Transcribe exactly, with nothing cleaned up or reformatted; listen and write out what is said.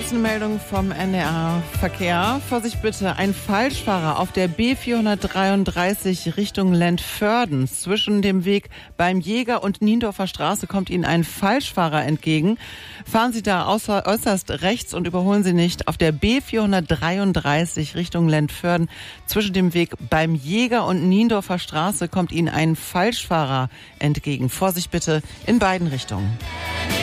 Jetzt eine Meldung vom N D R Verkehr. Vorsicht bitte, ein Falschfahrer auf der B vierhundertdreiunddreißig Richtung Lentförden. Zwischen dem Weg beim Jäger und Niendorfer Straße kommt Ihnen ein Falschfahrer entgegen. Fahren Sie da außer, äußerst rechts und überholen Sie nicht. Auf der B vierhundertdreiunddreißig Richtung Lentförden. Zwischen dem Weg beim Jäger und Niendorfer Straße kommt Ihnen ein Falschfahrer entgegen. Vorsicht bitte in beiden Richtungen.